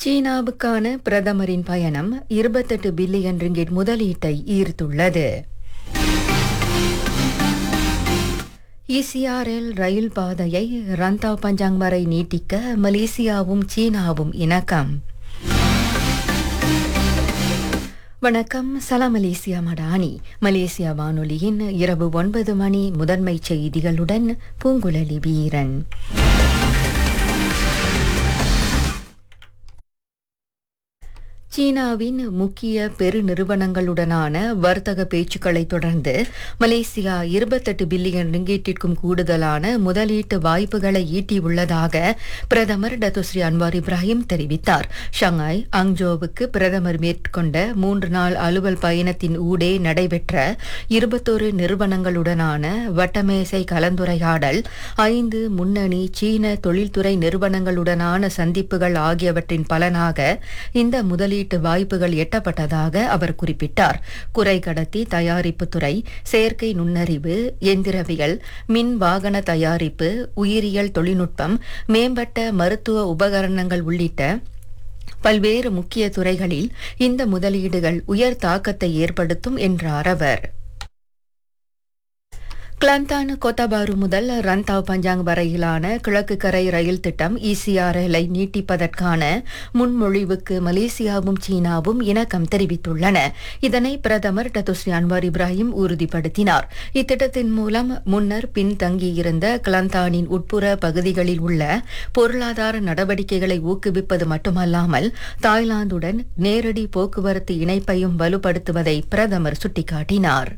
சீனாவுக்கான பிரதமரின் பயணம் 28 billion ringgit முதலீட்டை ஈர்த்துள்ளது. ECRL ரயில் பாதையை ரந்தாவ் பஞ்சாங் வரை நீட்டிக்க மலேசியாவும் சீனாவும் இணக்கம். வணக்கம், சலாம் மலேசியா மடானி. மலேசியா வானொலியின் இரவு 9 மணி முதன்மை செய்திகளுடன் பூங்குழலி வீரன். சீனாவின் முக்கிய பெருநிறுவனங்களுடனான வர்த்தக பேச்சுக்களை தொடர்ந்து மலேசியா 28 பில்லியன் ரிங்கீட்டிற்கும் கூடுதலான முதலீட்டு வாய்ப்புகளை ஈட்டியுள்ளதாக பிரதமர் டத்துஸ்ரீ அன்வார் இப்ராஹிம் தெரிவித்தார். ஷங்காய் அங்ஜோவுக்கு பிரதமர் மேற்கொண்ட 3 நாள் அலுவல் பயணத்தின் ஊடே நடைபெற்ற 21 நிறுவனங்களுடனான வட்டமேசை கலந்துரையாடல், 5 முன்னணி சீன தொழில்துறை நிறுவனங்களுடனான சந்திப்புகள் ஆகியவற்றின் பலனாக இந்த முதலீட்டு வாய்ப்புகள் எட்டப்பட்டதாக அவர் குறிப்பிட்டார். குறைகடத்தி தயாரிப்பு துறை, செயற்கை நுண்ணறிவு, எந்திரவியல், மின் வாகன தயாரிப்பு, உயிரியல் தொழில்நுட்பம், மேம்பட்ட மருத்துவ உபகரணங்கள் உள்ளிட்ட பல்வேறு முக்கிய துறைகளில் இந்த முதலீடுகள் உயர் தாக்கத்தை ஏற்படுத்தும் என்றார் அவர். கிளந்தான் கோத்தாபாரு முதல் ரந்தாவ் பஞ்சாங் வரையிலான கிழக்கு கரை ரயில் திட்டம் ECRL-ஐ நீட்டிப்பதற்கான முன்மொழிவுக்கு மலேசியாவும் சீனாவும் இணக்கம் தெரிவித்துள்ளன. இதனை பிரதமர் டத்துஸ்ரீ அன்வார் இப்ராஹிம் உறுதிப்படுத்தினார். இத்திட்டத்தின் மூலம் முன்னர் பின்தங்கியிருந்த கிளந்தானின் உட்புற பகுதிகளில் உள்ள பொருளாதார நடவடிக்கைகளை ஊக்குவிப்பது மட்டுமல்லாமல் தாய்லாந்துடன் நேரடி போக்குவரத்து இணைப்பையும் வலுப்படுத்துவதை பிரதமர் சுட்டிக்காட்டினார்.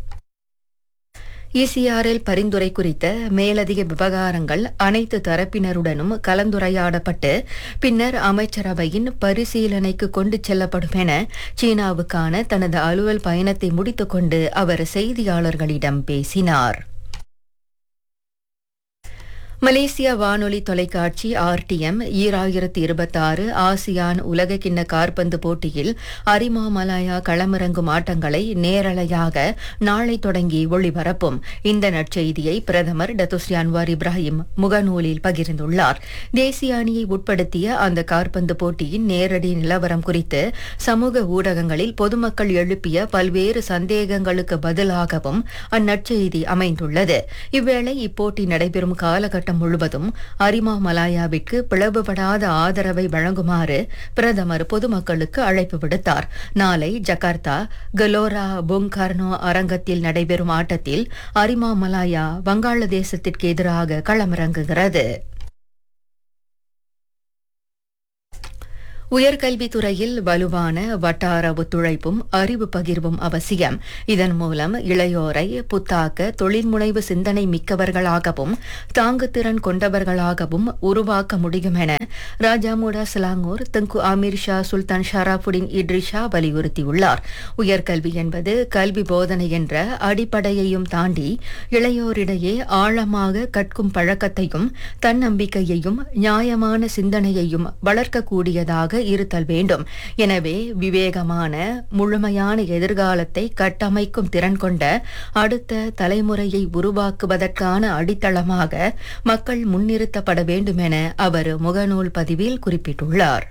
ECRL பரிந்துரை குறித்த மேலதிக விவகாரங்கள் அனைத்து தரப்பினருடனும் கலந்துரையாடப்பட்டு பின்னர் அமைச்சரவையின் பரிசீலனைக்கு கொண்டு செல்லப்படும் என சீனாவுக்கான தனது அலுவல் பயணத்தை முடித்துக்கொண்டு அவர் செய்தியாளர்களிடம் பேசினார். மலேசியா வானொலி தொலைக்காட்சி RTM 2026 ஆசியான் உலகக்கிண்ண காற்பந்து போட்டியில் அரிமா மலாயா களமிறங்கும் ஆட்டங்களை நேரலையாக நாளை தொடங்கி ஒளிபரப்பும். இந்த நற்செய்தியை பிரதமர் டத்துஸ்ரீ அன்வார் இப்ராஹிம் முகநூலில் பகிர்ந்துள்ளார். தேசிய அணியை உட்படுத்திய அந்த காற்பந்து போட்டியின் நேரடி நிலவரம் குறித்து சமூக ஊடகங்களில் பொதுமக்கள் எழுப்பிய பல்வேறு சந்தேகங்களுக்கு பதிலாகவும் அந்நற்செய்தி அமைந்துள்ளது. இவ்வேளை இப்போட்டி நடைபெறும் காலகட்டம் முழுவதும் அரிமா மலாயாவிற்கு பிளவுபடாத ஆதரவை வழங்குமாறு பிரதமர் பொதுமக்களுக்கு அழைப்பு விடுத்தார். நாளை ஜகார்த்தா கலோரா புங் கர்னோ அரங்கத்தில் நடைபெறும் ஆட்டத்தில் அரிமா மலாயா வங்காளதேசத்திற்கு எதிராக களமிறங்குகிறது. உயர்கல்வித்துறையில் வலுவான வட்டார ஒத்துழைப்பும் அறிவு பகிர்வும் அவசியம். இதன் மூலம் இளையோரை புத்தாக்க தொழில்முனைவு சிந்தனை மிக்கவர்களாகவும் தாங்குத்திறன் கொண்டவர்களாகவும் உருவாக்க முடியும் என ராஜாமுடா சிலாங்கூர் தங்கு அமீர் ஷா சுல்தான் ஷராஃபுடின் இட்ரிஷா வலியுறுத்தியுள்ளார். உயர்கல்வி என்பது கல்வி போதனை என்ற அடிப்படையையும் தாண்டி இளையோரிடையே ஆழமாக கற்கும் பழக்கத்தையும் தன்னம்பிக்கையையும் நியாயமான சிந்தனையையும் வளர்க்கக்கூடியதாக இருத்தல் வேண்டும். எனவே விவேகமான முழுமையான எதிர்காலத்தை கட்டமைக்கும் திறன் கொண்ட அடுத்த தலைமுறையை உருவாக்குவதற்கான அடித்தளமாக மக்கள் முன்னிறுத்தப்பட வேண்டும் என அவர் முகநூல் பதிவில் குறிப்பிட்டுள்ளார்.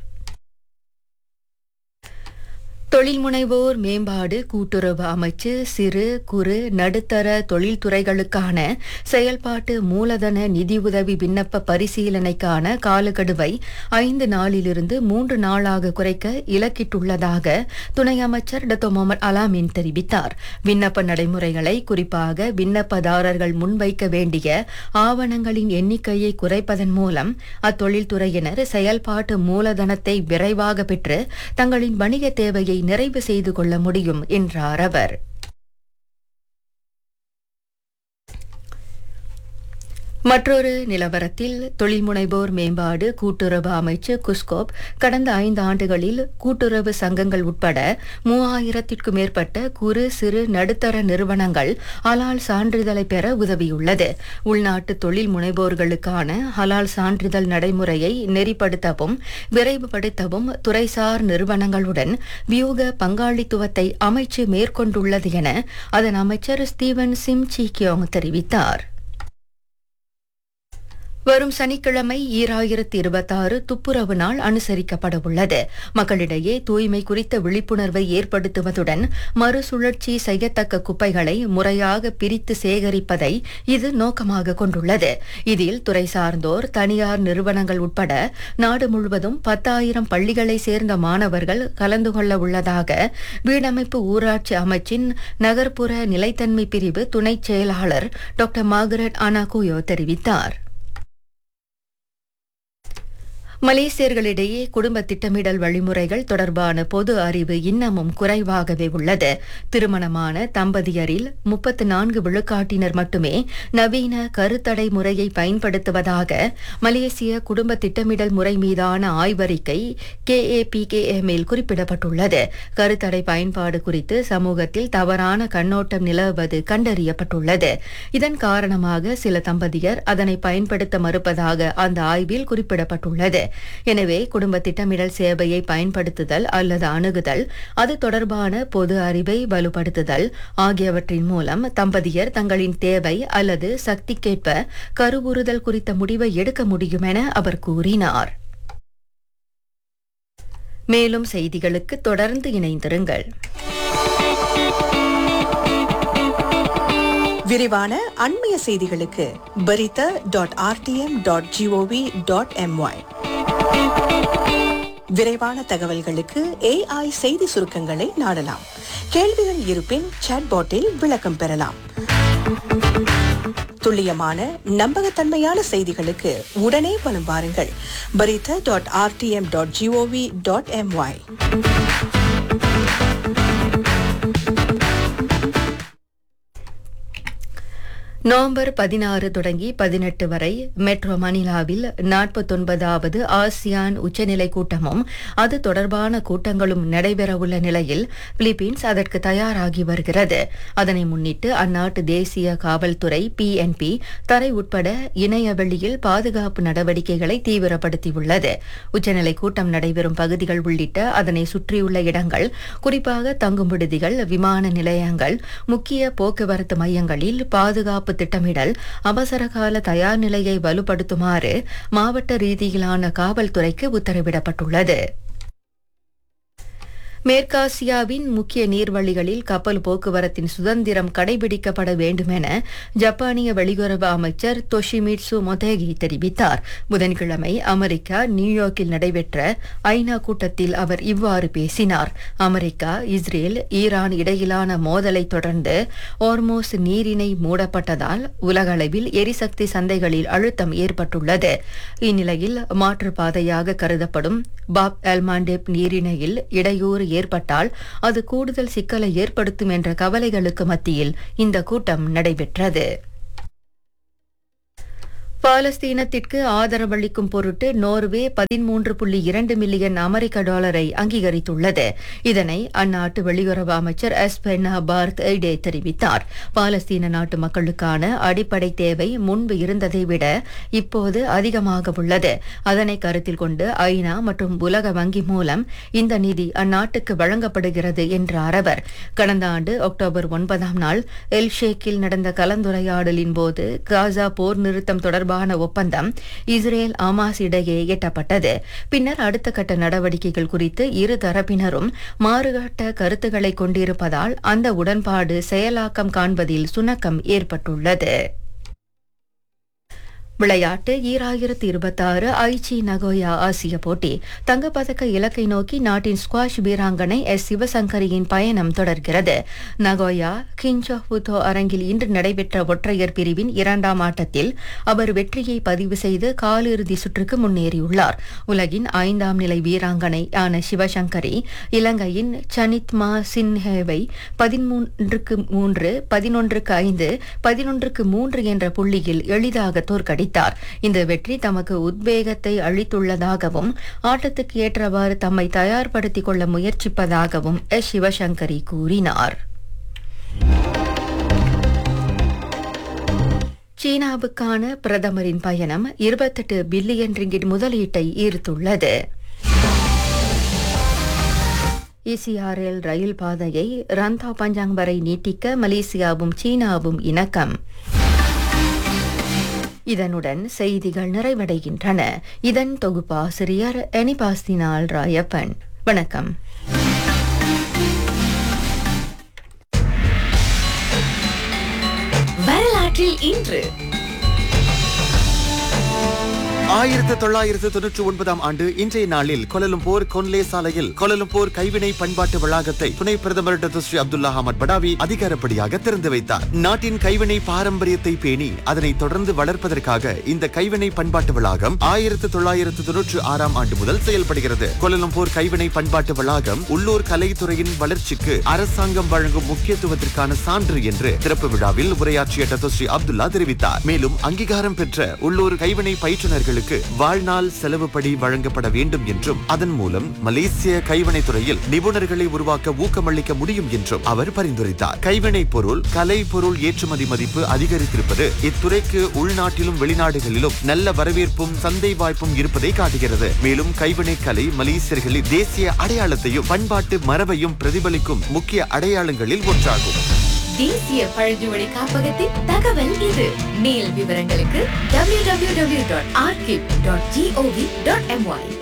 தொழில் முனைவோர் மேம்பாடு கூட்டுறவு அமைச்சு சிறு குறு நடுத்தர தொழில்துறைகளுக்கான செயல்பாட்டு மூலதன நிதியுதவி விண்ணப்ப பரிசீலனைக்கான காலக்கெடுவை 5 நாளிலிருந்து 3 நாளாக குறைக்க இலக்கிட்டுள்ளதாக துணை அமைச்சர் டத்தோ முகமது அலாமின் தெரிவித்தார். விண்ணப்ப நடைமுறைகளை, குறிப்பாக விண்ணப்பதாரர்கள் முன்வைக்க வேண்டிய ஆவணங்களின் எண்ணிக்கையை குறைப்பதன் மூலம் அத்தொழில்துறையினர் செயல்பாட்டு மூலதனத்தை விரைவாக பெற்று தங்களின் வணிக தேவையை நிறைவு செய்து கொள்ள முடியும் என்றார் அவர். மற்றொரு நிலவரத்தில் தொழில் முனைவோர் மேம்பாடு கூட்டுறவு அமைச்சு குஸ்கோப் கடந்த 5 ஆண்டுகளில் கூட்டுறவு சங்கங்கள் உட்பட 3000க்கும் மேற்பட்ட குறு சிறு நடுத்தர நிறுவனங்கள் ஹலால் சான்றிதழை பெற உதவியுள்ளது. உள்நாட்டு தொழில் முனைவோர்களுக்கான ஹலால் சான்றிதழ் நடைமுறையை நெறிப்படுத்தவும் விரைவுபடுத்தவும் துறைசார் நிறுவனங்களுடன் வியூக பங்காளித்துவத்தை அமைச்சு மேற்கொண்டுள்ளது என அதன் அமைச்சர் ஸ்டீவன் சிம் சீ கியோங் தெரிவித்தார். வரும் சனிக்கிழமை 2026 துப்புரவு நாள் அனுசரிக்கப்பட உள்ளது. மக்களிடையே தூய்மை குறித்த விழிப்புணர்வை ஏற்படுத்துவதுடன் மறுசுழற்சி செய்யத்தக்க குப்பைகளை முறையாக பிரித்து சேகரிப்பதை இது நோக்கமாக கொண்டுள்ளது. இதில் துறை சார்ந்தோர், தனியார் நிறுவனங்கள் உட்பட நாடு முழுவதும் 10,000 பள்ளிகளை சேர்ந்த மாணவர்கள் கலந்து கொள்ள உள்ளதாக வீடமைப்பு ஊராட்சி அமைச்சின் நகர்ப்புற நிலைத்தன்மை பிரிவு துணைச் செயலாளர் டாக்டர் மார்கரெட் அனாகுயோ தெரிவித்தார். மலேசியர்களிடையே குடும்ப திட்டமிடல் வழிமுறைகள் தொடர்பான பொது அறிவு இன்னமும் குறைவாகவே உள்ளது. திருமணமான தம்பதியரில் 34 விழுக்காட்டினர் மட்டுமே நவீன கருத்தடை முறையை பயன்படுத்துவதாக மலேசிய குடும்ப திட்டமிடல் முறை மீதான ஆய்வறிக்கை KAPKM-இல் குறிப்பிடப்பட்டுள்ளது. கருத்தடை பயன்பாடு குறித்து சமூகத்தில் தவறான கண்ணோட்டம் நிலவுவது கண்டறியப்பட்டுள்ளது. இதன் காரணமாக சில தம்பதியர் அதனை பயன்படுத்த மறுப்பதாக அந்த ஆய்வில் குறிப்பிடப்பட்டுள்ளது. எனவே குடும்ப திட்டமிடல் சேவையை பயன்படுத்துதல் அல்லது அணுகுதல், அது தொடர்பான பொது அறிவை வலுப்படுத்துதல் ஆகியவற்றின் மூலம் தம்பதியர் தங்களின் தேவை அல்லது சக்திக்கேற்ப கருவுறுதல் குறித்த முடிவை எடுக்க முடியும் என அவர் கூறினார். மேலும் செய்திகளுக்கு தொடர்ந்து இணைந்திருங்கள். விரிவான அண்மைய செய்திகளுக்கு berita.rtm.gov.my. விரைவான தகவல்களுக்கு AI செய்தி சுருக்கங்களை நாடலாம். கேள்விகள் இருப்பின் சாட்பாட்டில் விளக்கம் பெறலாம். துல்லியமான நம்பகத்தன்மையான செய்திகளுக்கு உடனே வலம் வாருங்கள். berita.rtm.gov.my. நவம்பர் 16 தொடங்கி 18 வரை மெட்ரோ மணிலாவில் 49வது ஆசியான் உச்சநிலை கூட்டமும் அது தொடர்பான கூட்டங்களும் நடைபெறவுள்ள நிலையில் பிலிப்பீன்ஸ் அதற்கு தயாராகி வருகிறது. அதனை முன்னிட்டு அந்நாட்டு தேசிய காவல்துறை PNP தரை உட்பட இணையவெளியில் பாதுகாப்பு நடவடிக்கைகளை தீவிரப்படுத்தியுள்ளது. உச்சநிலை கூட்டம் நடைபெறும் பகுதிகள் உள்ளிட்ட அதனை சுற்றியுள்ள இடங்கள், குறிப்பாக தங்கும் விடுதிகள், விமான நிலையங்கள், முக்கிய போக்குவரத்து மையங்களில் பாதுகாப்பு திட்டமிடல், அவசரகால தயார் நிலையை வலுப்படுத்துமாறு மாவட்ட ரீதியிலான காவல்துறைக்கு உத்தரவிடப்பட்டுள்ளது. மேற்காசியாவின் முக்கிய நீர்வழிகளில் கப்பல் போக்குவரத்தின் சுதந்திரம் கடைபிடிக்கப்பட வேண்டும் என ஜப்பானிய வெளியுறவு அமைச்சர் தொஷிமிட்சு மொதேகி தெரிவித்தார். புதன்கிழமை அமெரிக்கா நியூயார்க்கில் நடைபெற்ற ஐநா கூட்டத்தில் அவர் இவ்வாறு பேசினார். அமெரிக்கா, இஸ்ரேல், ஈரான் இடையிலான மோதலை தொடர்ந்து ஓர்மோஸ் நீரிணை மூடப்பட்டதால் உலகளவில் எரிசக்தி சந்தைகளில் அழுத்தம் ஏற்பட்டுள்ளது. இந்நிலையில் மாற்றுப்பாதையாக கருதப்படும் பாப் எல்மாண்டேப் நீரிணையில் இடையூறு ஏற்பட்டால் அது கூடுதல் சிக்கலை ஏற்படுத்தும் என்ற கவலைகளுக்கு மத்தியில் இந்த கூட்டம் நடைபெற்றது. பாலஸ்தீனத்திற்கு ஆதரவளிக்கும் பொருட்டு நோர்வே 13.2 மில்லியன் அமெரிக்க டாலரை அங்கீகரித்துள்ளது. இதனை அந்நாட்டு வெளியுறவு அமைச்சர் எஸ்பென்னா பார்த் எய்டே தெரிவித்தார். பாலஸ்தீன நாட்டு மக்களுக்கான அடிப்படை தேவை முன்பு இருந்ததை விட இப்போது அதிகமாக உள்ளது. அதனை கருத்தில் கொண்டு ஐநா மற்றும் உலக வங்கி மூலம் இந்த நிதி அந்நாட்டுக்கு வழங்கப்படுகிறது என்றார் அவர். கடந்த ஆண்டு அக்டோபர் 9ஆம் நாள் எல் ஷேக்கில் நடந்த கலந்துரையாடலின் போது காசா போர் நிறுத்தம் தொடர்பான ஒப்பந்தம் இஸ்ரேல் ஆமாஸ் இடையே எட்டப்பட்டது. பின்னர் அடுத்த கட்ட நடவடிக்கைகள் குறித்து இரு தரப்பினரும் மாறுபட்ட கருத்துக்களை கொண்டிருப்பதால் அந்த உடன்பாடு செயலாக்கம் காண்பதில் சுணக்கம் ஏற்பட்டுள்ளது. விளையாட்டு 2026 ஐச்சி நகோயா ஆசிய போட்டி தங்கப்பதக்க இலக்கை நோக்கி நாட்டின் ஸ்குவாஷ் வீராங்கனை சிவசங்கரியின் பயணம் தொடர்கிறது. நகோயா கின்சோஃபுதோ அரங்கில் இன்று நடைபெற்ற ஒற்றையர் பிரிவின் 2ஆம் ஆட்டத்தில் அவர் வெற்றியை பதிவு செய்து காலிறுதி சுற்றுக்கு முன்னேறியுள்ளார். உலகின் 5ஆம் நிலை வீராங்கனை ஆன சிவசங்கரி இலங்கையின் சனித்மா சின்ஹேவை 13-3, 11-5, 11-3 என்ற புள்ளியில் எளிதாக தோற்கடித்தார். இந்த வெற்றி தமக்கு உத்வேகத்தை அளித்துள்ளதாகவும் ஆட்டத்துக்கு ஏற்றவாறு தம்மை தயார்படுத்திக் கொள்ள முயற்சிப்பதாகவும் சிவசங்கரி கூறினார். சீனாவுக்கான பிரதமரின் பயணம் 28 பில்லியன் ரிங்கிட் முதலீட்டை ஈர்த்துள்ளது. ECRL ரயில் பாதையை ரந்தா பஞ்சாங் வரை நீட்டிக்க மலேசியாவும் சீனாவும் இணக்கம். இதனுடன் செய்திகள் நிறைவடைகின்றன. இதன் தொகுப்பாசிரியர் எனிபாஸ்தினால் ராயப்பன். வணக்கம். வரலாற்றில் இன்று 1999 ஆண்டு இன்றைய நாளில் கோலலம்பூர் கொன்லே சாலையில் கோலலம்பூர் கைவினை பண்பாட்டு வளாகத்தை துணை பிரதமர் டாக்டர் ஸ்ரீ அப்துல்லா அஹமத் படாவி அதிகாரப்படியாக திறந்து வைத்தார். நாட்டின் கைவினை பாரம்பரியத்தை பேணி அதனை தொடர்ந்து வளர்ப்பதற்காக இந்த கைவினை பண்பாட்டு வளாகம் 1996 ஆண்டு முதல் செயல்படுகிறது. கோலலம்பூர் கைவினை பண்பாட்டு வளாகம் உள்ளூர் கலைத்துறையின் வளர்ச்சிக்கு அரசாங்கம் வழங்கும் முக்கியத்துவத்திற்கான சான்று என்று திறப்பு விழாவில் உரையாற்றிய டாக்டர் ஸ்ரீ அப்துல்லா தெரிவித்தார். மேலும் அங்கீகாரம் பெற்ற உள்ளூர் கைவினை பயிற்றுனர்களுக்கு வாழ்நாள் செலவுப்படி வழங்கப்பட வேண்டும் என்றும் அதன் மூலம் மலேசிய கைவினை துறையில் நிபுணர்களை உருவாக்க ஊக்கமளிக்க முடியும் என்றும் அவர் பரிந்துரைத்தார். கைவினை பொருள் கலை பொருள் ஏற்றுமதி மதிப்பு அதிகரித்திருப்பது இத்துறைக்கு உள்நாட்டிலும் வெளிநாடுகளிலும் நல்ல வரவேற்பும் சந்தை வாய்ப்பும் இருப்பதை காட்டுகிறது. மேலும் கைவினை கலை மலேசியர்களின் தேசிய அடையாளத்தையும் பண்பாட்டு மரபையும் பிரதிபலிக்கும் முக்கிய அடையாளங்களில் ஒன்றாகும். தேசிய பழங்குடி காப்பகத்தின் தகவல் இது. மேல் விவரங்களுக்கு www.archive.gov.my